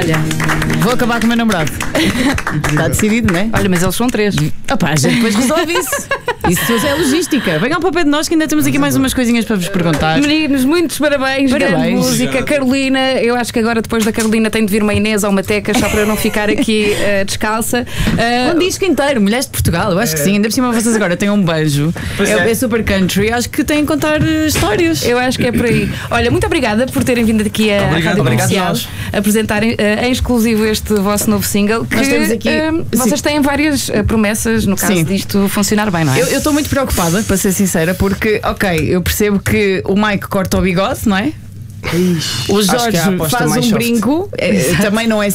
Olha, Vou acabar com o meu namorado. Está decidido, não é? olha, mas eles são 3. Opá, a gente depois resolve isso. Isso é logística. Venham para o pé de nós que ainda temos aqui mais umas coisinhas para vos perguntar. Meninos, muitos parabéns. Grande Parabéns. música. Carolina, eu acho que agora depois da Carolina tem de vir uma Inês ou uma Teca, só para eu não ficar aqui descalça. Um disco inteiro, Mulheres de Portugal, eu acho que sim. Ainda por cima vocês agora têm um beijo. É super country, acho que têm que contar histórias. Eu acho que é por aí. Olha, muito obrigada por terem vindo aqui à Rádio Comercial apresentarem em exclusivo este vosso novo single. Que Nós temos aqui. vocês têm várias promessas no caso Sim. disto funcionar bem, não é? Eu estou muito preocupada, para ser sincera, porque, ok, eu percebo que o Mike corta o bigode, não é? O acho que é a Jorge aposta faz mais um soft. brinco, também não é